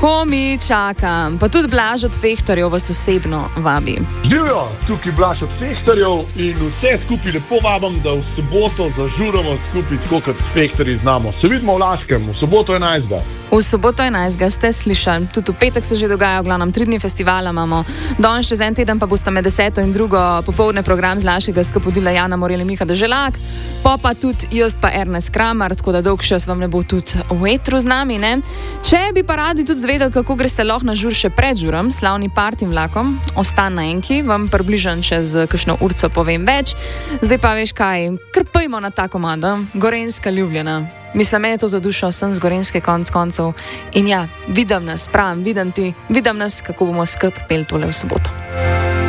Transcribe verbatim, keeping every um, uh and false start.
Komi čakam, pa tudi Blaž od Fehtarjev vas osebno vabi. Živijo, tukaj Blaž od Fehtarjev in vse skupaj lepo vabim, da v soboto zažuramo skupaj, tako kot Fehtarji znamo. Se vidimo v Laškem, v soboto enajstega. V soboto enajstega ste slišali, tudi v petek se že dogaja, v glavnem tri dni festivala imamo. Danes čez en teden pa bosta med deseto in drugo popoldne program z Laškega skapodila Jana Morel in Miha Deželak, pa pa tudi jaz pa Ernest Kramar, tako da dolg čas vam ne bo tudi v etru z nami, ne? Če bi pa radi tudi zvedeli, kako greste lahko na žur še pred žurom, slavni partim vlakom, ostan na enki, vam približam čez kakšno urco povem več. Zdaj pa veš kaj, krpajmo na ta komando, Gorenjska Ljubljana. Mislim, meni je to za dušo, sem z Gorenjske konc koncev in ja, vidim nas, pravim, vidim ti, vidim nas, kako bomo skup pel tole v soboto.